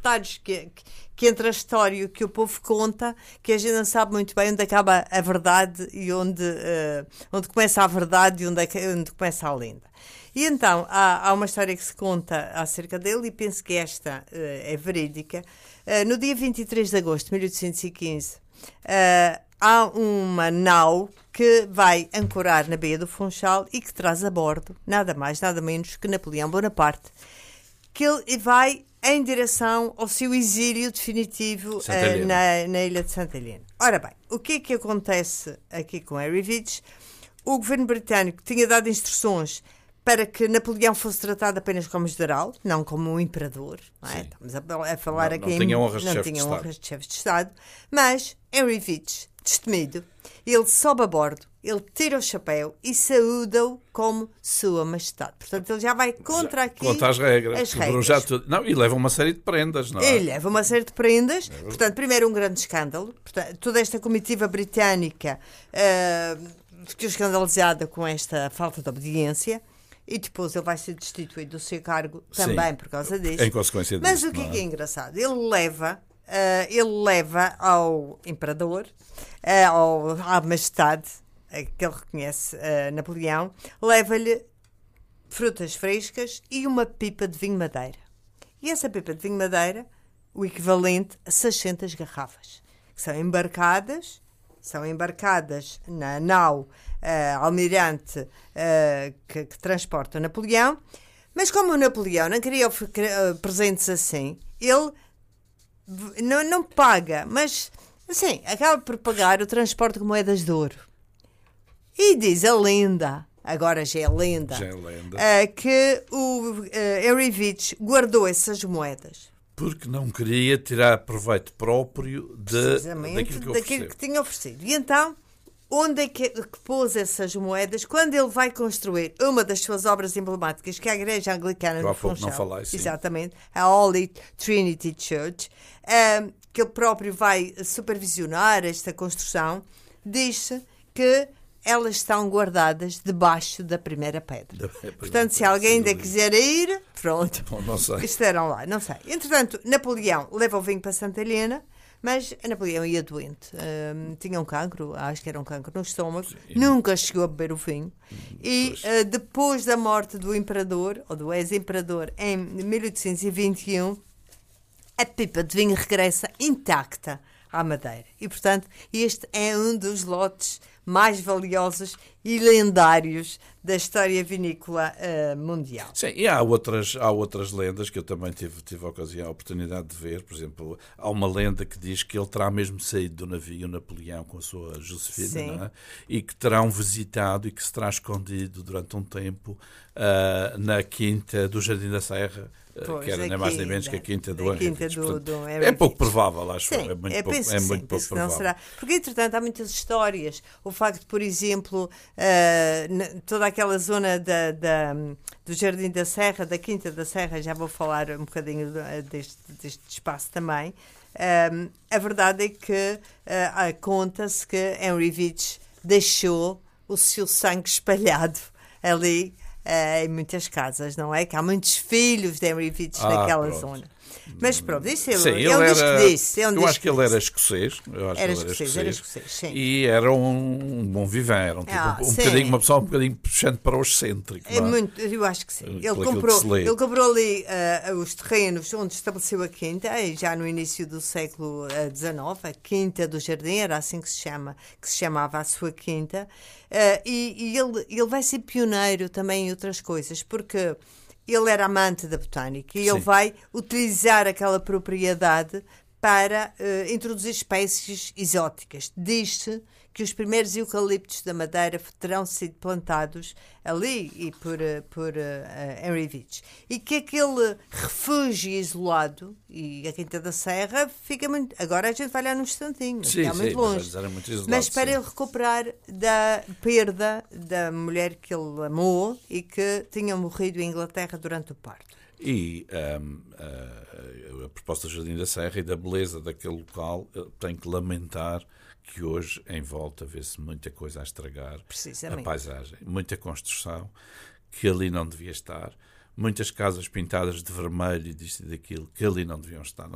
detalhes que entra a história, que o povo conta, que a gente não sabe muito bem onde acaba a verdade e onde começa a verdade e onde começa a lenda. E então, há uma história que se conta acerca dele, e penso que esta é verídica. No dia 23 de agosto de 1815, há uma nau que vai ancorar na Baía do Funchal e que traz a bordo nada mais, nada menos que Napoleão Bonaparte, que ele vai em direção ao seu exílio definitivo na ilha de Santa Helena. Ora bem, o que é que acontece aqui com Harry Veitch? O governo britânico tinha dado instruções para que Napoleão fosse tratado apenas como general, não como um imperador. Não é? Estamos a falar aqui... Não tinha honras de chefes de Estado. Mas Harry Veitch, destemido, ele sobe a bordo, ele tira o chapéu e saúda-o como Sua Majestade. Portanto, ele já vai contra as regras. E leva uma série de prendas, não é? Ele leva uma série de prendas. Portanto, primeiro um grande escândalo. Portanto, toda esta comitiva britânica ficou escandalizada com esta falta de obediência. E depois ele vai ser destituído do seu cargo também por causa disso. Em consequência disso. Mas o que é engraçado? Ele leva ao imperador, à majestade, que ele reconhece, Napoleão, leva-lhe frutas frescas e uma pipa de vinho madeira. E essa pipa de vinho madeira, o equivalente a 600 garrafas, que são embarcadas na nau almirante que transporta o Napoleão. Mas como o Napoleão não queria presentes assim, ele não paga, mas assim, acaba por pagar o transporte com moedas de ouro. E diz a lenda, agora já é lenda, que o Harry Veitch guardou essas moedas. Porque não queria tirar proveito próprio daquilo que tinha oferecido. E então, onde é que pôs essas moedas? Quando ele vai construir uma das suas obras emblemáticas, que é a Igreja Anglicana do Funchal, exatamente, a Holy Trinity Church, que ele próprio vai supervisionar esta construção, diz-se que elas estão guardadas debaixo da primeira pedra. Portanto, se alguém ainda quiser ir, pronto. Bom, não sei. Estarão lá, não sei. Entretanto, Napoleão leva o vinho para Santa Helena, mas Napoleão ia doente. Tinha um cancro, acho que era um cancro no estômago. Sim. Nunca chegou a beber o vinho. E depois da morte do imperador, ou do ex-imperador, em 1821, a pipa de vinho regressa intacta à Madeira. E, portanto, este é um dos lotes mais valiosos e lendários da história vinícola mundial. Sim, e há outras lendas que eu também tive a oportunidade de ver. Por exemplo, há uma lenda que diz que ele terá mesmo saído do navio Napoleão com a sua Josefina, não é? E que terão visitado e que se terá escondido durante um tempo na quinta do Jardim da Serra, que era nem mais nem menos que a quinta do Henry Veitch. É pouco provável, acho. Sim, é muito pouco provável. Será. Porque, entretanto, há muitas histórias. O facto, por exemplo, toda aquela zona do Jardim da Serra, da Quinta da Serra, já vou falar um bocadinho deste espaço também. A verdade é que conta-se que Henry Veitch deixou o seu sangue espalhado ali em muitas casas, não é? Que há muitos filhos de Henry Veitch naquela zona. Mas pronto, isso sim, ele disse. Eu acho que ele era escocês. Era escocês, sim. E era um bom vivant, era uma pessoa um bocadinho puxando para o excêntrico. Eu acho que sim. Ele comprou ali os terrenos onde estabeleceu a quinta, já no início do século XIX, a Quinta do Jardim, era assim que se chamava a sua quinta. E ele vai ser pioneiro também em outras coisas, porque ele era amante da botânica e ele vai utilizar aquela propriedade para introduzir espécies exóticas. Diz-se que os primeiros eucaliptos da Madeira terão sido plantados ali e por Henry Veitch. E que aquele refúgio isolado, e a Quinta da Serra, fica muito... Agora a gente vai lá num instantinho, está muito longe. Mas para ele recuperar da perda da mulher que ele amou e que tinha morrido em Inglaterra durante o parto. E a proposta do Jardim da Serra e da beleza daquele local, tem que lamentar que hoje em volta vê-se muita coisa a estragar a paisagem, muita construção que ali não devia estar, muitas casas pintadas de vermelho e disto e daquilo que ali não deviam estar.